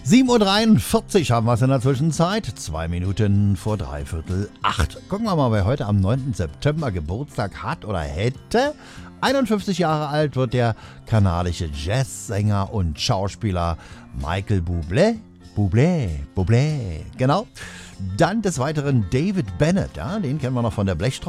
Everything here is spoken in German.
7:43 Uhr haben wir es in der Zwischenzeit. 2 Minuten vor 7:45. Gucken wir mal, wer heute am 9. September Geburtstag hat oder hätte. 51 Jahre alt wird der kanadische Jazzsänger und Schauspieler Michael Bublé. Bublé, genau. Dann des Weiteren David Bennett, ja, den kennen wir noch von der Blechtrommel.